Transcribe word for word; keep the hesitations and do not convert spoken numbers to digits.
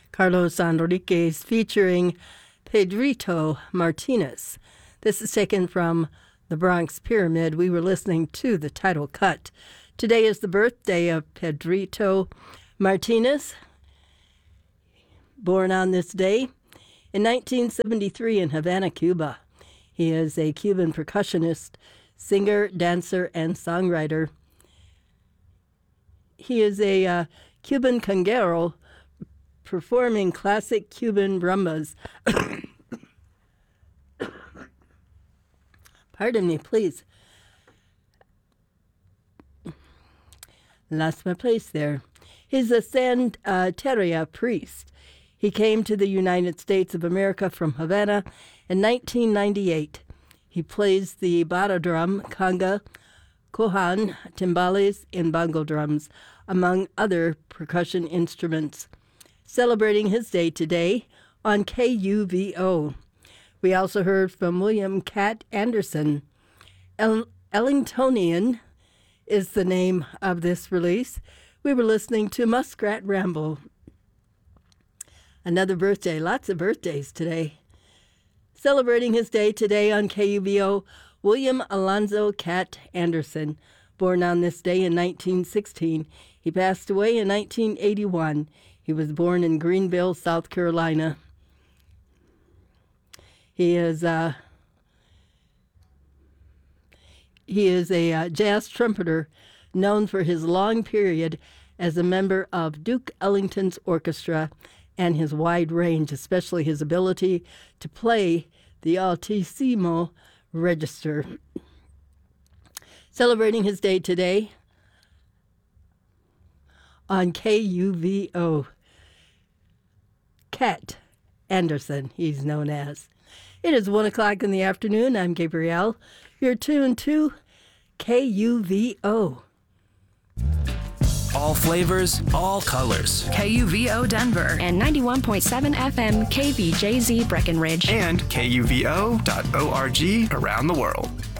Carlos Enriquez featuring Pedrito Martinez. This is taken from The Bronx Pyramid. We were listening to the title cut. Today is the birthday of Pedrito Martinez, born on this day in nineteen seventy-three in Havana, Cuba. He is a Cuban percussionist, singer, dancer, and songwriter. He is a uh, Cuban conguero performing classic Cuban rumbas. Pardon me, please. Lost my place there. He's a Santeria priest. He came to the United States of America from Havana in nineteen ninety-eight. He plays the bata drum, conga, cojan, timbales, and bongo drums, among other percussion instruments. Celebrating his day today on K U V O. We also heard from William Cat Anderson. El- Ellingtonian is the name of this release. We were listening to Muskrat Ramble. Another birthday, lots of birthdays today. Celebrating his day today on K U V O, William Alonzo Cat Anderson, born on this day in nineteen sixteen. He passed away in nineteen eighty-one. He was born in Greenville, South Carolina. He is uh, he is a uh, jazz trumpeter known for his long period as a member of Duke Ellington's orchestra and his wide range, especially his ability to play the altissimo register. Celebrating his day today on K U V O. Cat Anderson, he's known as. It is one o'clock in the afternoon. I'm Gabrielle. You're tuned to K U V O. All flavors, all colors. K U V O Denver and ninety-one point seven F M K V J Z Breckenridge. And K U V O dot org around the world.